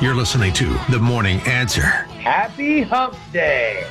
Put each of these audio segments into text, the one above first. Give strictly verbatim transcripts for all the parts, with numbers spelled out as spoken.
You're listening to The Morning Answer. Happy Hump Day.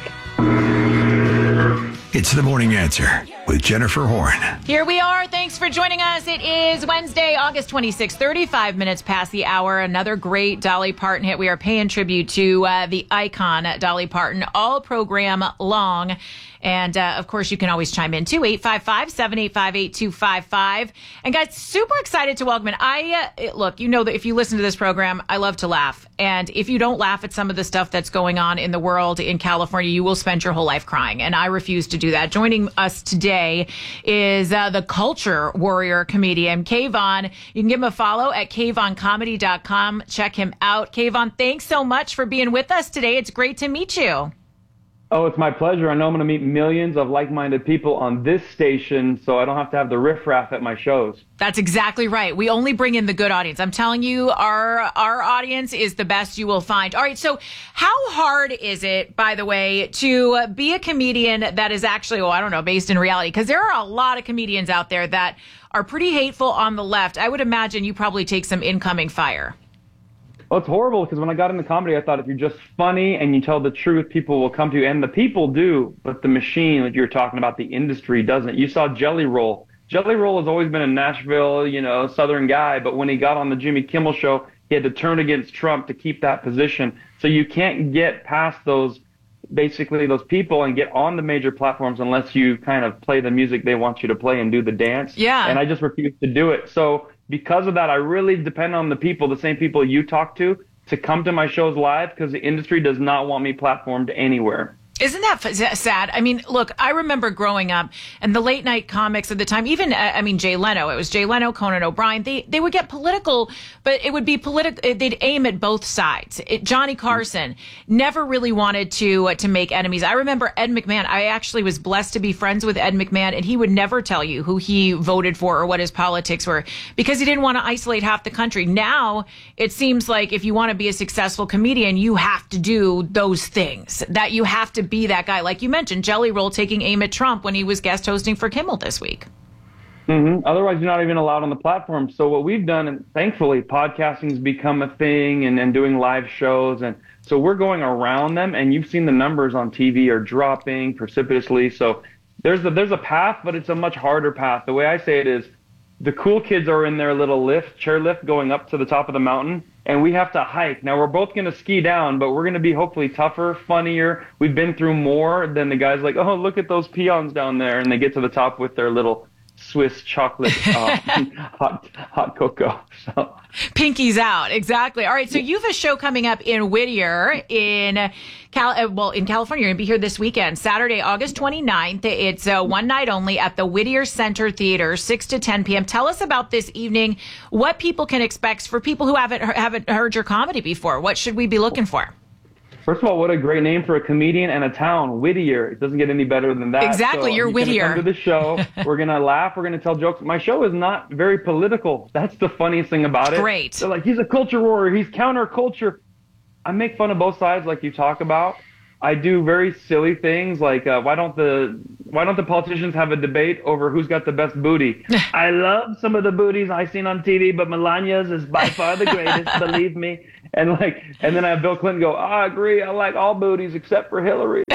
It's The Morning Answer with Jennifer Horn. Here we are. Thanks for joining us. It is Wednesday, August twenty-sixth, thirty-five minutes past the hour. Another great Dolly Parton hit. We are paying tribute to uh, the icon Dolly Parton all program long. And, uh, of course, you can always chime in, too, eight five five, seven eight five, eight two five five. And, guys, super excited to welcome in. I, uh, look, you know that if you listen to this program, I love to laugh. And if you don't laugh at some of the stuff that's going on in the world in California, you will spend your whole life crying. And I refuse to do that. Joining us today is uh, the culture warrior comedian, Kayvon. You can give him a follow at kayvon comedy dot com. Check him out. Kayvon, thanks so much for being with us today. It's great to meet you. Oh, it's my pleasure. I know I'm going to meet millions of like-minded people on this station, so I don't have to have the riffraff at my shows. That's exactly right. We only bring in the good audience. I'm telling you, our our audience is the best you will find. All right, so how hard is it, by the way, to be a comedian that is actually, oh, I don't know, based in reality? Because there are a lot of comedians out there that are pretty hateful on the left. I would imagine you probably take some incoming fire. Well, it's horrible because when I got into comedy, I thought if you're just funny and you tell the truth, people will come to you. And the people do, but the machine that you're talking about, the industry, doesn't. You saw Jelly Roll. Jelly Roll has always been a Nashville, you know, Southern guy. But when he got on the Jimmy Kimmel show, he had to turn against Trump to keep that position. So you can't get past those, basically those people and get on the major platforms unless you kind of play the music they want you to play and do the dance. Yeah. And I just refuse to do it. So because of that, I really depend on the people, the same people you talk to, to come to my shows live because the industry does not want me platformed anywhere. Isn't that f- sad? I mean, look, I remember growing up and the late night comics at the time, even, uh, I mean, Jay Leno, it was Jay Leno, Conan O'Brien. They they would get political, but it would be political. They'd aim at both sides. It, Johnny Carson never really wanted to uh, to make enemies. I remember Ed McMahon. I actually was blessed to be friends with Ed McMahon, and he would never tell you who he voted for or what his politics were because he didn't want to isolate half the country. Now it seems like if you want to be a successful comedian, you have to do those things, that you have to be that guy. Like you mentioned, Jelly Roll taking aim at Trump when he was guest hosting for Kimmel this week. Mm-hmm. Otherwise, you're not even allowed on the platform. So what we've done, and thankfully, podcasting's become a thing and, and doing live shows. And so we're going around them, and you've seen the numbers on T V are dropping precipitously. So there's a, there's a path, but it's a much harder path. The way I say it is the cool kids are in their little lift, chair lift going up to the top of the mountain, and we have to hike. Now, we're both going to ski down, but we're going to be hopefully tougher, funnier. We've been through more than the guys like, oh, look at those peons down there, and they get to the top with their little Swiss chocolate uh, hot hot cocoa. So. Pinkies out, exactly. All right, so you have a show coming up in Whittier, in Cal. Well, in California. You're going to be here this weekend, Saturday, August twenty-ninth. It's uh, one night only at the Whittier Center Theater, six to ten p.m. Tell us about this evening. What people can expect for people who haven't haven't heard your comedy before. What should we be looking for? First of all, what a great name for a comedian and a town, Whittier. It doesn't get any better than that. Exactly, so you're you Whittier. Come to the show. We're going to laugh. We're going to tell jokes. My show is not very political. That's the funniest thing about it. Great. They're like, he's a culture warrior. He's counterculture. I make fun of both sides like you talk about. I do very silly things like uh, why don't the why don't the politicians have a debate over who's got the best booty? I love some of the booties I've seen on T V, but Melania's is by far the greatest, believe me. And like, and then I have Bill Clinton go, I agree, I like all booties except for Hillary.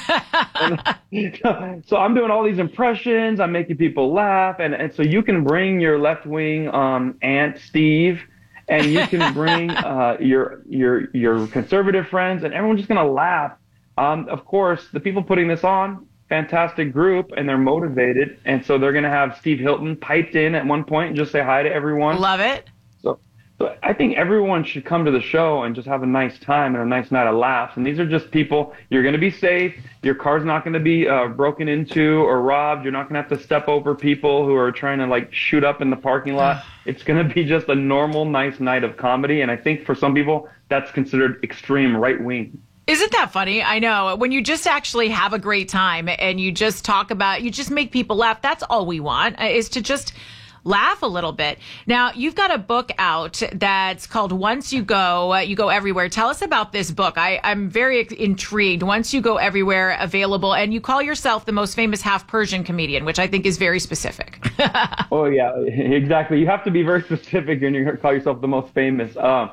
and, so I'm doing all these impressions. I'm making people laugh, and, and so you can bring your left wing um, Aunt Steve. And you can bring uh, your your your conservative friends, and everyone's just gonna laugh. Um, of course, the people putting this on, fantastic group, and they're motivated, and so they're gonna have Steve Hilton piped in at one point and just say hi to everyone. Love it. So, so I think everyone should come to the show and just have a nice time and a nice night of laughs. And these are just people. You're gonna be safe. Your car's not gonna be uh, broken into or robbed. You're not gonna have to step over people who are trying to like shoot up in the parking lot. It's going to be just a normal, nice night of comedy. And I think for some people, that's considered extreme right wing. Isn't that funny? I know. When you just actually have a great time and you just talk about, you just make people laugh. That's all we want, is to just laugh a little bit. Now, you've got a book out that's called Once You Go, uh, You Go Everywhere. Tell us about this book. I, I'm very intrigued. Once You Go Everywhere, available. And you call yourself the most famous half Persian comedian, which I think is very specific. Oh, yeah, exactly. You have to be very specific when you call yourself the most famous. Uh,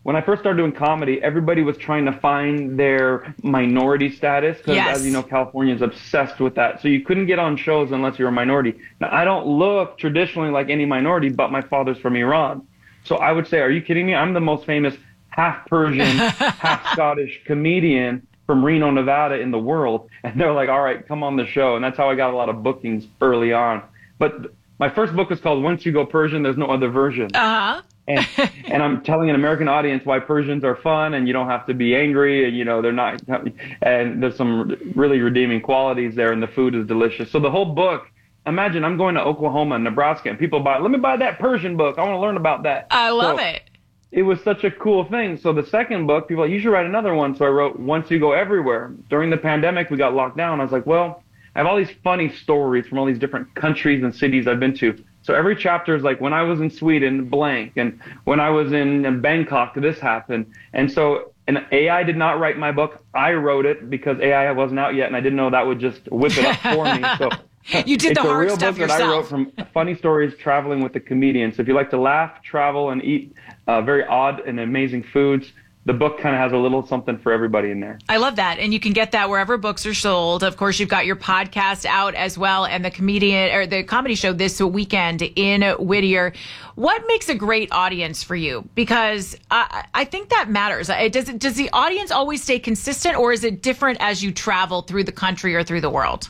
when I first started doing comedy, everybody was trying to find their minority status because, Yes. as you know, California is obsessed with that. So you couldn't get on shows unless you're a minority. Now, I don't look traditionally like any minority, but my father's from Iran. So I would say, are you kidding me? I'm the most famous half Persian, half Scottish comedian from Reno, Nevada in the world. And they're like, all right, come on the show. And that's how I got a lot of bookings early on. But my first book was called Once You Go Persian, There's No Other Version. Uh-huh. and, and I'm telling an American audience why Persians are fun and you don't have to be angry and, you know, they're not, and there's some really redeeming qualities there and the food is delicious. So the whole book, imagine I'm going to Oklahoma and Nebraska and people buy, let me buy that Persian book. I want to learn about that. I love So it. It was such a cool thing. So the second book, people are like, you should write another one. So I wrote Once You Go Everywhere. During the pandemic, we got locked down. I was like, well, I have all these funny stories from all these different countries and cities I've been to. So every chapter is like, when I was in Sweden, blank, and when I was in Bangkok, this happened. And so and A I did not write my book. I wrote it because A I wasn't out yet, and I didn't know that would just whip it up for me. So You did it's the a hard real stuff book that I wrote yourself. from funny stories traveling with the comedian. So if you like to laugh, travel, and eat uh, very odd and amazing foods, the book kind of has a little something for everybody in there. I love that. And you can get that wherever books are sold. Of course, you've got your podcast out as well and the comedian or the comedy show this weekend in Whittier. What makes a great audience for you? Because I, I think that matters. It does, does the audience always stay consistent or is it different as you travel through the country or through the world?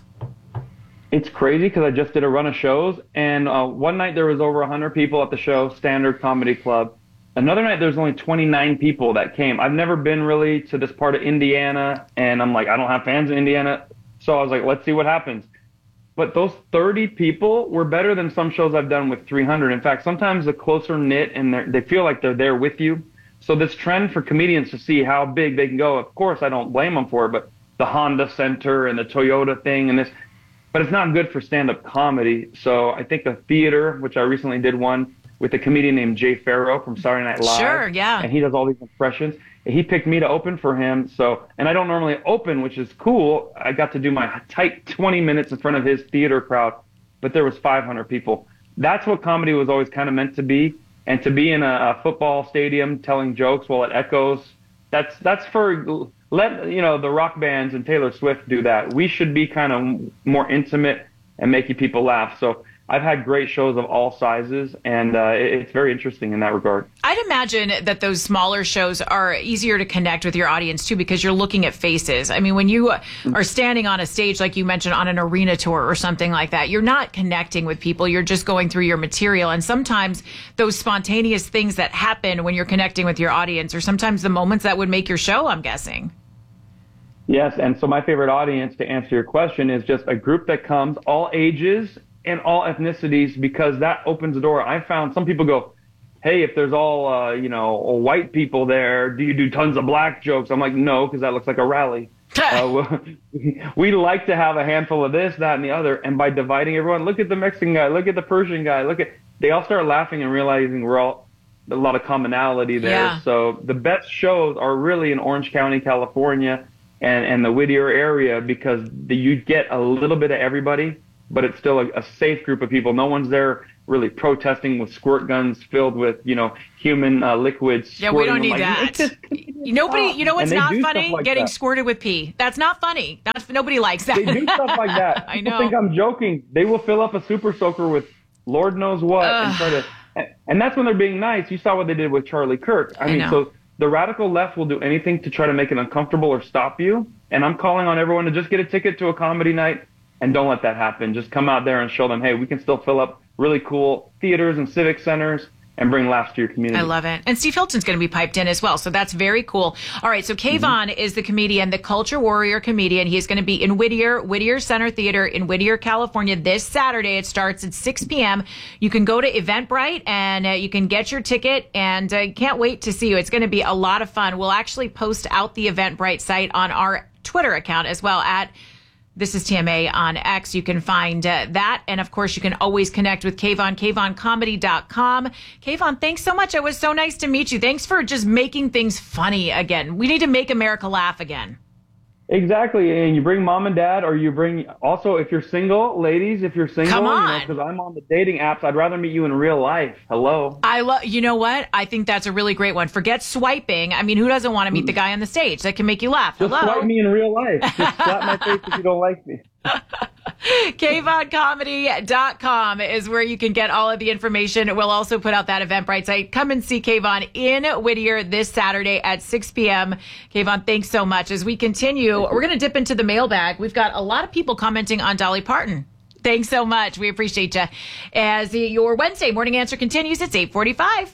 It's crazy because I just did a run of shows, and uh, one night there was over one hundred people at the show, Standard Comedy Club. Another night there's only twenty-nine people that came. I've never been really to this part of Indiana, and I'm like, I don't have fans in Indiana. So I was like, let's see what happens. But those thirty people were better than some shows I've done with three hundred. In fact, sometimes the closer knit and they're- they feel like they're there with you. So this trend for comedians to see how big they can go, of course, I don't blame them for it, but the Honda Center and the Toyota thing and this, but it's not good for stand-up comedy. So I think the theater, which I recently did one with a comedian named Jay Farrow from Saturday Night Live. Sure, yeah. And he does all these impressions. He picked me to open for him. So, and I don't normally open, which is cool. I got to do my tight twenty minutes in front of his theater crowd, but there was five hundred people. That's what comedy was always kind of meant to be. And to be in a, a football stadium telling jokes while it echoes, that's, that's for, let, you know, the rock bands and Taylor Swift do that. We should be kind of more intimate and making people laugh. So I've had great shows of all sizes, and uh, it, it's very interesting in that regard. I'd imagine that those smaller shows are easier to connect with your audience, too, because you're looking at faces. I mean, when you are standing on a stage, like you mentioned, on an arena tour or something like that, you're not connecting with people. You're just going through your material. And sometimes those spontaneous things that happen when you're connecting with your audience are sometimes the moments that would make your show, I'm guessing. Yes, and so my favorite audience, to answer your question, is just a group that comes, all ages and all ethnicities, because that opens the door. I found some people go, hey, if there's all, uh, you know, white people there, do you do tons of black jokes? I'm like, no, because that looks like a rally. uh, we, we like to have a handful of this, that, and the other. And by dividing everyone, look at the Mexican guy, look at the Persian guy, look at, they all start laughing and realizing we're all, a lot of commonality there. Yeah. So the best shows are really in Orange County, California, and, and the Whittier area, because the, you get a little bit of everybody, but it's still a, a safe group of people. No one's there really protesting with squirt guns filled with, you know, human uh, liquids. Yeah, we don't squirting. need I'm like, that. "It's just- Nobody, you know what's And they not do stuff funny? like Getting that. squirted with pee. That's not funny. That's, nobody likes that. They do stuff like that. I People know. think I'm joking. They will fill up a super soaker with Lord knows what and try to, and, and that's when they're being nice. You saw what they did with Charlie Kirk. I, I mean, know. so the radical left will do anything to try to make it uncomfortable or stop you. And I'm calling on everyone to just get a ticket to a comedy night and don't let that happen. Just come out there and show them, hey, we can still fill up really cool theaters and civic centers and bring laughs to your community. I love it. And Steve Hilton's going to be piped in as well. So that's very cool. All right. So Kayvon Mm-hmm. is the comedian, the culture warrior comedian. He's going to be in Whittier, Whittier Center Theater in Whittier, California this Saturday. It starts at six p.m. You can go to Eventbrite and uh, you can get your ticket, and uh, can't wait to see you. It's going to be a lot of fun. We'll actually post out the Eventbrite site on our Twitter account as well at This is T M A on X. You can find uh, that. And of course, you can always connect with Kayvon, kayvon comedy dot com. Kayvon, thanks so much. It was so nice to meet you. Thanks for just making things funny again. We need to make America laugh again. Exactly, and you bring mom and dad, or you bring also if you're single, ladies, if you're single, Come on. you know, because I'm on the dating apps, I'd rather meet you in real life. Hello. I love. You know what? I think that's a really great one. Forget swiping. I mean, who doesn't want to meet the guy on the stage that can make you laugh? Just Hello. swipe me in real life. Just slap my face if you don't like me. Kayvon Comedy dot com is where you can get all of the information. We'll also put out that Eventbrite site. Come and see Kayvon in Whittier this Saturday at six p.m. Kayvon, thanks so much. As we continue, we're going to dip into the mailbag. We've got a lot of people commenting on Dolly Parton. Thanks so much. We appreciate you. As the, your Wednesday morning answer continues, it's eight forty-five.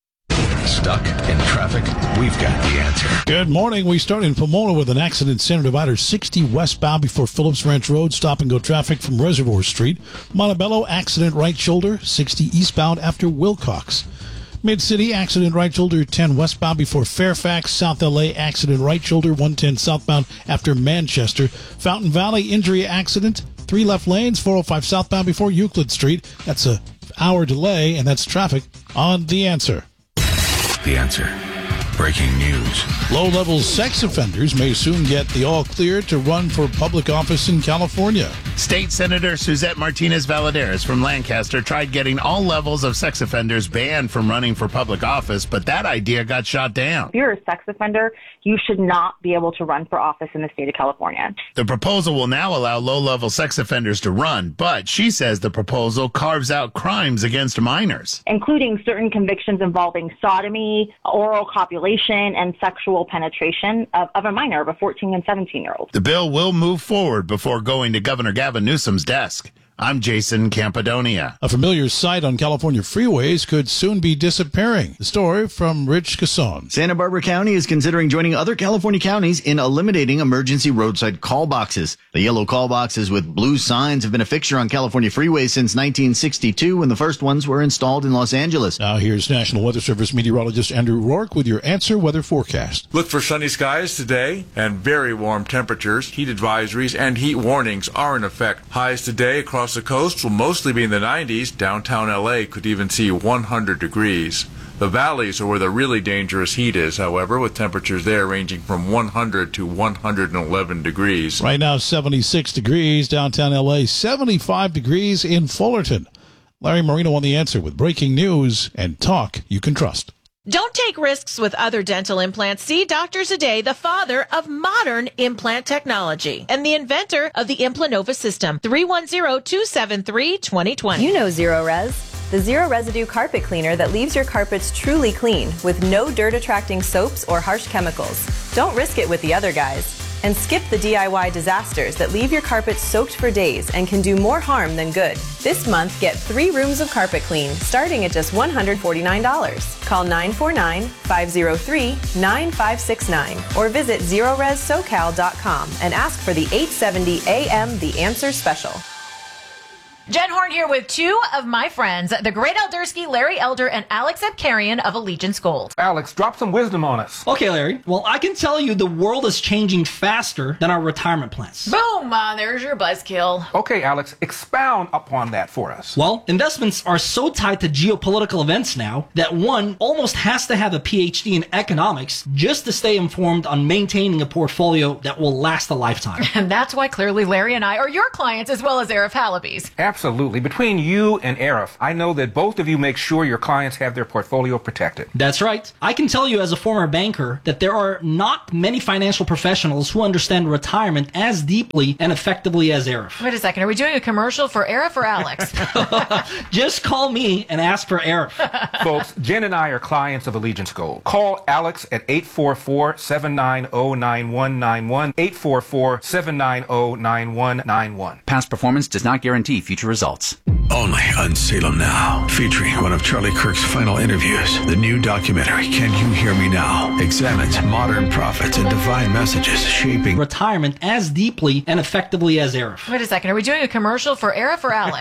Stuck in traffic? We've got the answer. Good morning. We start in Pomona with an accident. Center divider sixty westbound before Phillips Ranch Road. Stop and go traffic from Reservoir Street. Montebello, accident right shoulder. sixty eastbound after Wilcox. Mid-City, accident right shoulder ten westbound before Fairfax. South L A, accident right shoulder one ten southbound after Manchester. Fountain Valley, injury accident. Three left lanes, four oh five southbound before Euclid Street. That's a hour delay, and that's traffic on The Answer. The answer. Breaking news. Low-level sex offenders may soon get the all-clear to run for public office in California. State Senator Suzette Martinez-Valladares from Lancaster tried getting all levels of sex offenders banned from running for public office, but that idea got shot down. If you're a sex offender, you should not be able to run for office in the state of California. The proposal will now allow low-level sex offenders to run, but she says the proposal carves out crimes against minors, including certain convictions involving sodomy, oral copulation, and sexual penetration of, of a minor, of a fourteen and seventeen-year-old. The bill will move forward before going to Governor Gavin Newsom's desk. I'm Jason Campadonia. A familiar sight on California freeways could soon be disappearing. The story from Rich Casson. Santa Barbara County is considering joining other California counties in eliminating emergency roadside call boxes. The yellow call boxes with blue signs have been a fixture on California freeways since nineteen sixty-two, when the first ones were installed in Los Angeles. Now here's National Weather Service meteorologist Andrew Rourke with your Answer Weather forecast. Look for sunny skies today and very warm temperatures. Heat advisories and heat warnings are in effect. Highs today across the coast will mostly be in the nineties. Downtown L A could even see one hundred degrees. The valleys are where the really dangerous heat is, however, with temperatures there ranging from one hundred to one hundred eleven degrees. Right now, seventy-six degrees downtown L A, seventy-five degrees in Fullerton. Larry Marino on The Answer with breaking news and talk you can trust. Don't take risks with other dental implants. See Doctor Zade, the father of modern implant technology and the inventor of the Implanova system. three one zero, two seven three, two zero two zero. You know Zero Res, the zero residue carpet cleaner that leaves your carpets truly clean with no dirt attracting soaps or harsh chemicals. Don't risk it with the other guys. And skip the D I Y disasters that leave your carpet soaked for days and can do more harm than good. This month, get three rooms of carpet clean, starting at just one hundred forty-nine dollars. Call nine four nine, five zero three, nine five six nine or visit zero res socal dot com and ask for the eight seventy A M The Answer Special. Jen Horn here with two of my friends, the great Eldersky, Larry Elder, and Alex Abkarian of Allegiance Gold. Alex, drop some wisdom on us. Okay, Larry. Well, I can tell you the world is changing faster than our retirement plans. Boom! Uh, there's your buzzkill. Okay, Alex, expound upon that for us. Well, investments are so tied to geopolitical events now that one almost has to have a P H D in economics just to stay informed on maintaining a portfolio that will last a lifetime. And that's why clearly Larry and I are your clients as well as Arif Halaby's. Absolutely. Between you and Arif, I know that both of you make sure your clients have their portfolio protected. That's right. I can tell you as a former banker that there are not many financial professionals who understand retirement as deeply and effectively as Arif. Wait a second. Are we doing a commercial for Arif or Alex? Just call me and ask for Arif. Folks, Jen and I are clients of Allegiance Gold. Call Alex at eight four four, seven nine zero, nine one nine one, eight four four, seven nine zero, nine one nine one. Past performance does not guarantee future results. Only on Salem Now, featuring one of Charlie Kirk's final interviews. The new documentary, Can You Hear Me Now?, examines modern prophets and divine messages shaping retirement as deeply and effectively as Arif. Wait a second. Are we doing a commercial for Arif or Alex?